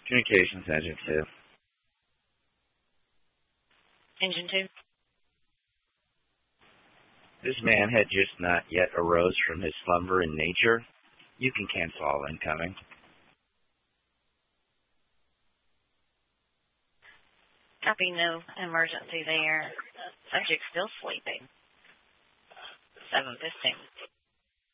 Communications, Engine 2. Engine 2. This man had just not yet arose from his slumber in nature. You can cancel all incoming. Copy, no emergency there. Subject still sleeping. 7:15.